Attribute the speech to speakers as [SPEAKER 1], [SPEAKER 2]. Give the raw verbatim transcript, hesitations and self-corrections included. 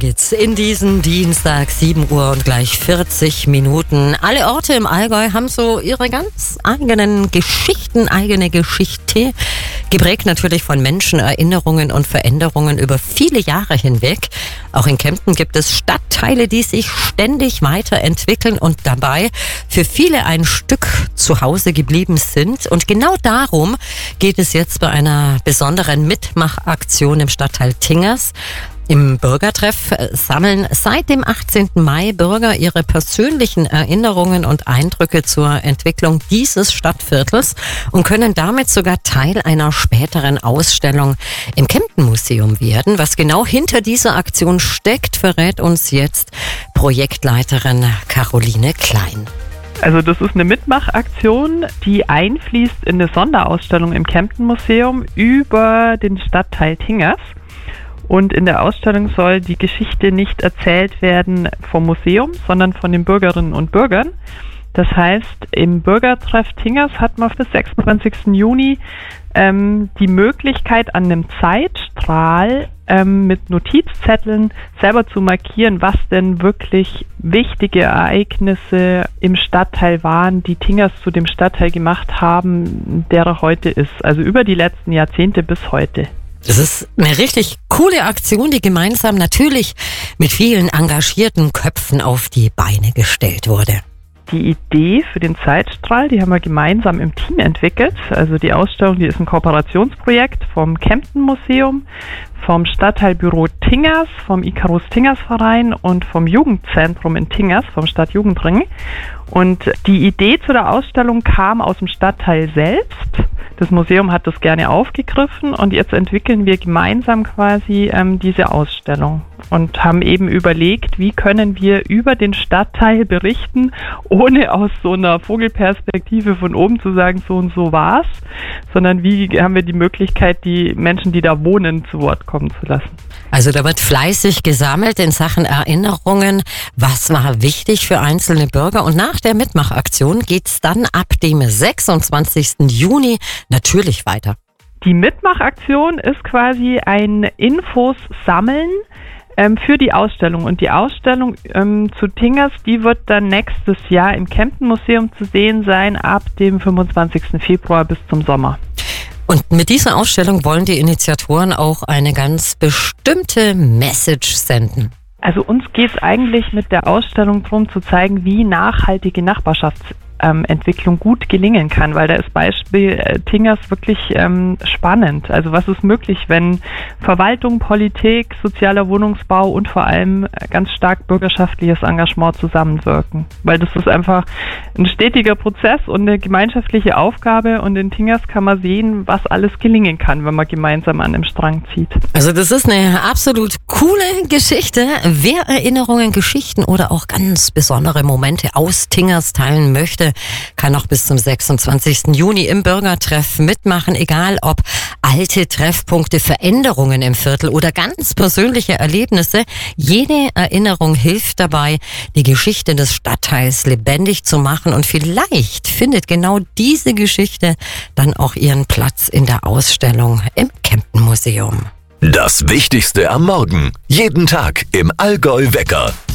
[SPEAKER 1] geht's in diesen Dienstag, sieben Uhr und gleich vierzig Minuten. Alle Orte im Allgäu haben so ihre ganz eigenen Geschichten, eigene Geschichte. Geprägt natürlich von Menschen, Erinnerungen und Veränderungen über viele Jahre hinweg. Auch in Kempten gibt es Stadtteile, die sich ständig weiterentwickeln und dabei für viele ein Stück zu Hause geblieben sind. Und genau darum geht es jetzt bei einer besonderen Mitmachaktion im Stadtteil Tingers. Im Bürgertreff sammeln seit dem achtzehnten Mai Bürger ihre persönlichen Erinnerungen und Eindrücke zur Entwicklung dieses Stadtviertels und können damit sogar Teil einer späteren Ausstellung im Kempten-Museum werden. Was genau hinter dieser Aktion steckt, verrät uns jetzt Projektleiterin Caroline Klein.
[SPEAKER 2] Also das ist eine Mitmachaktion, die einfließt in eine Sonderausstellung im Kempten-Museum über den Stadtteil Tingers. Und in der Ausstellung soll die Geschichte nicht erzählt werden vom Museum, sondern von den Bürgerinnen und Bürgern. Das heißt, im Bürgertreff Tingers hat man bis sechsundzwanzigsten Juni ähm, die Möglichkeit, an einem Zeitstrahl ähm, mit Notizzetteln selber zu markieren, was denn wirklich wichtige Ereignisse im Stadtteil waren, die Tingers zu dem Stadtteil gemacht haben, der er heute ist. Also über die letzten Jahrzehnte bis heute.
[SPEAKER 1] Das ist eine richtig coole Aktion, die gemeinsam natürlich mit vielen engagierten Köpfen auf die Beine gestellt wurde.
[SPEAKER 2] Die Idee für den Zeitstrahl, die haben wir gemeinsam im Team entwickelt. Also die Ausstellung, die ist ein Kooperationsprojekt vom Kempten-Museum, vom Stadtteilbüro Tingers, vom Icarus Tingers Verein und vom Jugendzentrum in Tingers, vom Stadtjugendring. Und die Idee zu der Ausstellung kam aus dem Stadtteil selbst. Das Museum hat das gerne aufgegriffen und jetzt entwickeln wir gemeinsam quasi ähm, diese Ausstellung und haben eben überlegt, wie können wir über den Stadtteil berichten, ohne aus so einer Vogelperspektive von oben zu sagen, so und so war's, sondern wie haben wir die Möglichkeit, die Menschen, die da wohnen, zu Wort kommen zu lassen.
[SPEAKER 1] Also da wird fleißig gesammelt in Sachen Erinnerungen. Was war wichtig für einzelne Bürger? Und nach der Mitmachaktion geht's dann ab dem sechsundzwanzigsten Juni natürlich weiter.
[SPEAKER 2] Die Mitmachaktion ist quasi ein Infos sammeln ähm, für die Ausstellung. Und die Ausstellung ähm, zu Tingers, die wird dann nächstes Jahr im Kempten-Museum zu sehen sein, ab dem fünfundzwanzigsten Februar bis zum Sommer.
[SPEAKER 1] Und mit dieser Ausstellung wollen die Initiatoren auch eine ganz bestimmte Message senden.
[SPEAKER 2] Also uns geht es eigentlich mit der Ausstellung darum zu zeigen, wie nachhaltige Nachbarschaftsentwicklung gut gelingen kann, weil da ist Beispiel äh, Tingers wirklich ähm, spannend. Also was ist möglich, wenn Verwaltung, Politik, sozialer Wohnungsbau und vor allem äh, ganz stark bürgerschaftliches Engagement zusammenwirken. Weil das ist einfach ein stetiger Prozess und eine gemeinschaftliche Aufgabe und in Tingers kann man sehen, was alles gelingen kann, wenn man gemeinsam an einem Strang zieht.
[SPEAKER 1] Also das ist eine absolut coole Geschichte. Wer Erinnerungen, Geschichten oder auch ganz besondere Momente aus Tingers teilen möchte, kann auch bis zum sechsundzwanzigsten Juni im Bürgertreff mitmachen, egal ob alte Treffpunkte, Veränderungen im Viertel oder ganz persönliche Erlebnisse. Jede Erinnerung hilft dabei, die Geschichte des Stadtteils lebendig zu machen und vielleicht findet genau diese Geschichte dann auch ihren Platz in der Ausstellung im Kempten-Museum.
[SPEAKER 3] Das Wichtigste am Morgen. Jeden Tag im Allgäu Wecker.